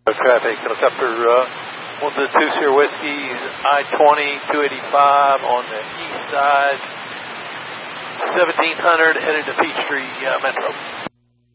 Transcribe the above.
Traffic, helicopter 122 Sierra Whiskey's I-20, 285 on the east side, 1700 headed to Peachtree Metro.